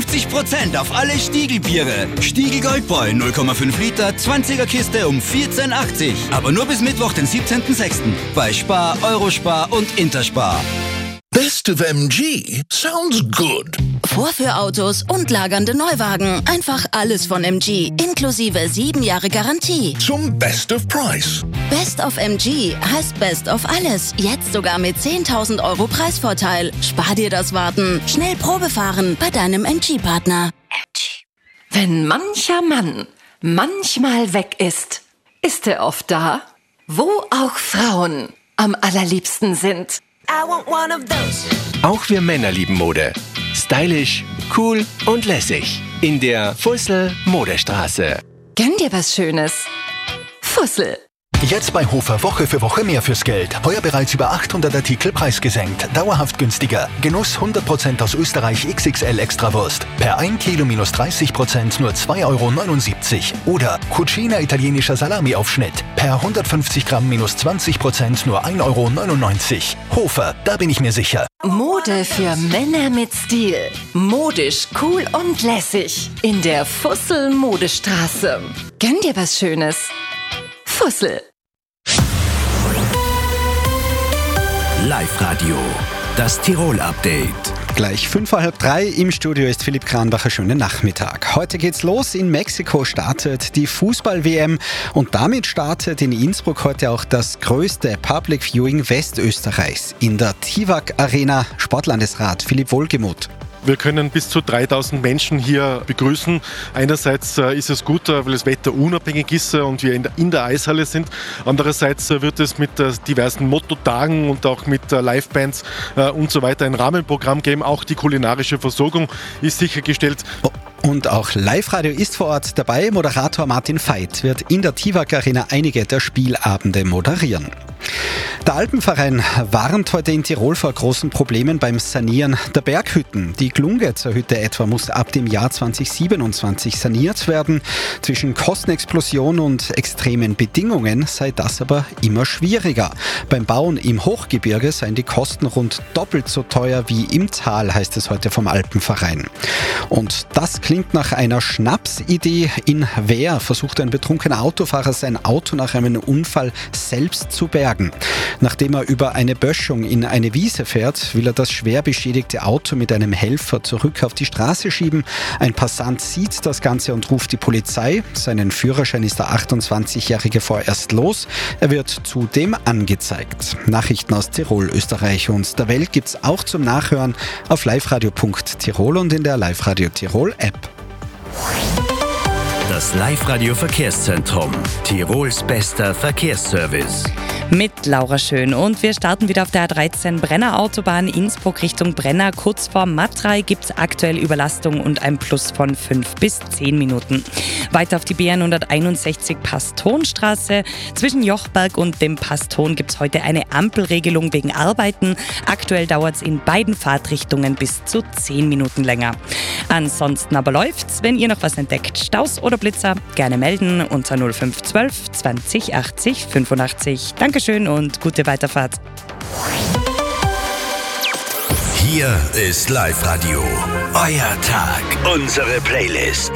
50% auf alle Stiegelbiere. Stiegel Goldbräu 0,5 Liter, 20er Kiste um 14,80. Aber nur bis Mittwoch, den 17.06. bei Spar, Eurospar und Interspar. Best of MG sounds good. Vorführautos und lagernde Neuwagen. Einfach alles von MG, inklusive 7 Jahre Garantie. Zum Best of Price. Best of MG heißt Best of alles. Jetzt sogar mit 10.000 Euro Preisvorteil. Spar dir das Warten. Schnell Probe fahren bei deinem MG-Partner. MG. Wenn mancher Mann manchmal weg ist, ist er oft da, wo auch Frauen am allerliebsten sind. Auch wir Männer lieben Mode. Stylisch, cool und lässig. In der Fussel Modestraße. Gönn dir was Schönes. Fussel. Jetzt bei Hofer Woche für Woche mehr fürs Geld. Heuer bereits über 800 Artikel preisgesenkt. Dauerhaft günstiger. Genuss 100% aus Österreich XXL Extrawurst. Per 1 Kilo minus 30% nur 2,79 €. Oder Cucina italienischer Salami-Aufschnitt. Per 150 Gramm minus 20% nur 1,99 €. Hofer, da bin ich mir sicher. Mode für Männer mit Stil. Modisch, cool und lässig. In der Fussel Modestraße. Gönn dir was Schönes. Fussel. Live-Radio, das Tirol-Update. Gleich 2:55 im Studio ist Philipp Kranbacher. Schönen Nachmittag. Heute geht's los. In Mexiko startet die Fußball-WM und damit startet in Innsbruck heute auch das größte Public Viewing Westösterreichs in der TIWAG Arena. Sportlandesrat Philipp Wohlgemuth. Wir können bis zu 3.000 Menschen hier begrüßen. Einerseits ist es gut, weil das Wetter unabhängig ist und wir in der Eishalle sind. Andererseits wird es mit diversen Motto-Tagen und auch mit Livebands und so weiter ein Rahmenprogramm geben. Auch die kulinarische Versorgung ist sichergestellt. Und auch Live-Radio ist vor Ort dabei. Moderator Martin Veit wird in der TIWAG Arena einige der Spielabende moderieren. Der Alpenverein warnt heute in Tirol vor großen Problemen beim Sanieren der Berghütten. Die Glungetzer Hütte etwa muss ab dem Jahr 2027 saniert werden. Zwischen Kostenexplosion und extremen Bedingungen sei das aber immer schwieriger. Beim Bauen im Hochgebirge seien die Kosten rund doppelt so teuer wie im Tal, heißt es heute vom Alpenverein. Und das klingt nach einer Schnapsidee. In Wehr versucht ein betrunkener Autofahrer sein Auto nach einem Unfall selbst zu bergen. Nachdem er über eine Böschung in eine Wiese fährt, will er das schwer beschädigte Auto mit einem Helfer zurück auf die Straße schieben. Ein Passant sieht das Ganze und ruft die Polizei. Seinen Führerschein ist der 28-Jährige vorerst los. Er wird zudem angezeigt. Nachrichten aus Tirol, Österreich und der Welt gibt's auch zum Nachhören auf liveradio.tirol und in der Live-Radio Tirol App. Das Live-Radio Verkehrszentrum. Tirols bester Verkehrsservice. Mit Laura Schön und wir starten wieder auf der A13 Brenner Autobahn Innsbruck Richtung Brenner. Kurz vor Matrei gibt es aktuell Überlastung und ein Plus von 5 bis 10 Minuten. Weiter auf die B161 Pastonstraße. Zwischen Jochberg und dem Paston gibt es heute eine Ampelregelung wegen Arbeiten. Aktuell dauert es in beiden Fahrtrichtungen bis zu 10 Minuten länger. Ansonsten aber läuft's. Wenn ihr noch was entdeckt, Staus oder Blitzer, gerne melden unter 0512 20 80 85. Dankeschön und gute Weiterfahrt. Hier ist Live-Radio. Euer Tag. Unsere Playlist.